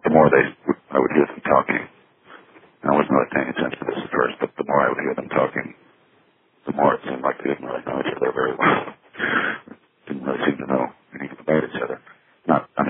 the more I would hear them talking. I wasn't really paying attention to this at first, but the more I would hear them talking, the more it seemed like they didn't really know each other very well. Didn't really seem to know anything about each other.